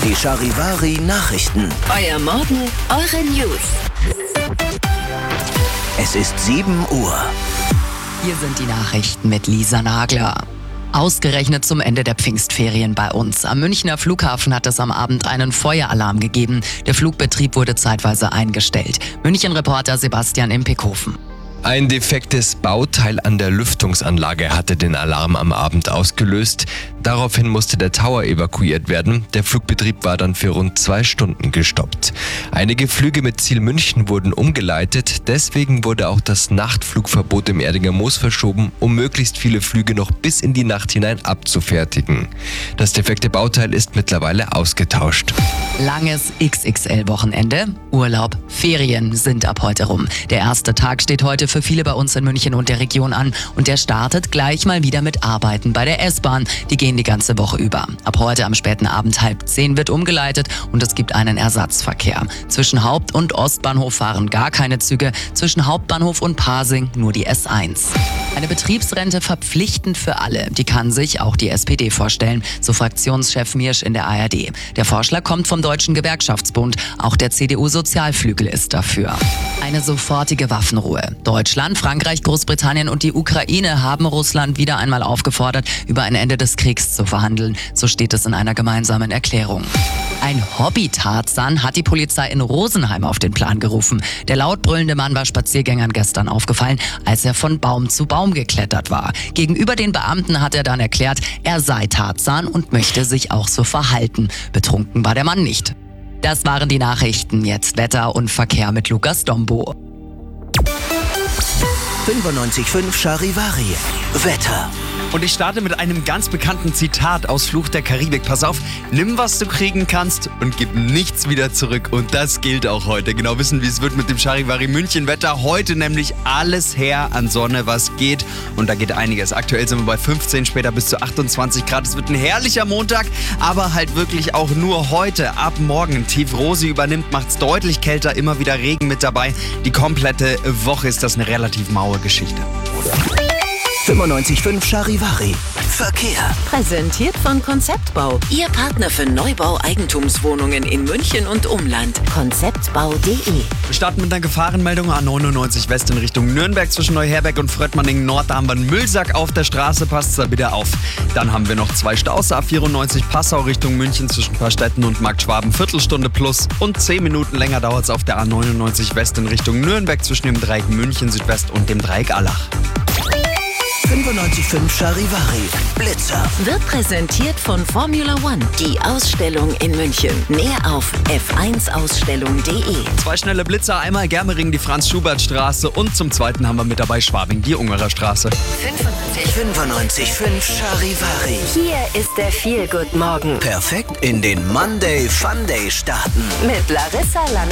Die Charivari Nachrichten. Euer Morgen, eure News. Es ist 7 Uhr. Hier sind die Nachrichten mit Lisa Nagler. Ausgerechnet zum Ende der Pfingstferien bei uns. Am Münchner Flughafen hat es am Abend einen Feueralarm gegeben. Der Flugbetrieb wurde zeitweise eingestellt. München-Reporter Sebastian Impekhofen. Ein defektes Bauteil an der Lüftungsanlage hatte den Alarm am Abend ausgelöst. Daraufhin musste der Tower evakuiert werden. Der Flugbetrieb war dann für rund 2 Stunden gestoppt. Einige Flüge mit Ziel München wurden umgeleitet. Deswegen wurde auch das Nachtflugverbot im Erdinger Moos verschoben, um möglichst viele Flüge noch bis in die Nacht hinein abzufertigen. Das defekte Bauteil ist mittlerweile ausgetauscht. Langes XXL-Wochenende, Urlaub, Ferien sind ab heute rum. Der erste Tag steht heute für viele bei uns in München und der Region an und der startet gleich mal wieder mit Arbeiten bei der S-Bahn. Die gehen die ganze Woche über. Ab heute am späten Abend 9:30 wird umgeleitet und es gibt einen Ersatzverkehr. Zwischen Haupt- und Ostbahnhof fahren gar keine Züge, zwischen Hauptbahnhof und Pasing nur die S1. Eine Betriebsrente verpflichtend für alle, die kann sich auch die SPD vorstellen, so Fraktionschef Miersch in der ARD. Der Vorschlag kommt vom Deutschen Gewerkschaftsbund, auch der CDU-Sozialflügel ist dafür. Eine sofortige Waffenruhe. Deutschland, Frankreich, Großbritannien und die Ukraine haben Russland wieder einmal aufgefordert, über ein Ende des Kriegs zu verhandeln. So steht es in einer gemeinsamen Erklärung. Ein Hobby-Tarzan hat die Polizei in Rosenheim auf den Plan gerufen. Der laut brüllende Mann war Spaziergängern gestern aufgefallen, als er von Baum zu Baum geklettert war. Gegenüber den Beamten hat er dann erklärt, er sei Tarzan und möchte sich auch so verhalten. Betrunken war der Mann nicht. Das waren die Nachrichten. Jetzt Wetter und Verkehr mit Lukas Dombo. 95.5 Charivari. Wetter. Und ich starte mit einem ganz bekannten Zitat aus Fluch der Karibik. Pass auf, nimm, was du kriegen kannst und gib nichts wieder zurück. Und das gilt auch heute. Genau wissen, wie es wird mit dem Charivari München Wetter. Heute nämlich alles her an Sonne, was geht. Und da geht einiges. Aktuell sind wir bei 15, später bis zu 28 Grad. Es wird ein herrlicher Montag, aber halt wirklich auch nur heute. Ab morgen tief Rosi übernimmt, macht's deutlich kälter, immer wieder Regen mit dabei. Die komplette Woche ist das eine relativ maue Geschichte. 95.5 Charivari. Verkehr. Präsentiert von Konzeptbau. Ihr Partner für Neubau Eigentumswohnungen in München und Umland. Konzeptbau.de. Wir starten mit einer Gefahrenmeldung A99 West in Richtung Nürnberg zwischen Neuherberg und Fröttmanningen Nord. Da haben wir einen Müllsack auf der Straße, passt da bitte auf. Dann haben wir noch 2 Staus, A94 Passau Richtung München zwischen Paarstetten und Markt Schwaben, Viertelstunde plus. Und 10 Minuten länger dauert es auf der A99 West in Richtung Nürnberg zwischen dem Dreieck München Südwest und dem Dreieck Allach. 95.5 Charivari. Blitzer. Wird präsentiert von Formula One. Die Ausstellung in München. Mehr auf f1ausstellung.de. 2 schnelle Blitzer, einmal Germering, die Franz-Schubert-Straße und zum zweiten haben wir mit dabei Schwabing, die Ungerer Straße. 95.5 Charivari. Hier ist der Feel-Good-Morgen. Perfekt in den Monday Funday starten. Mit Larissa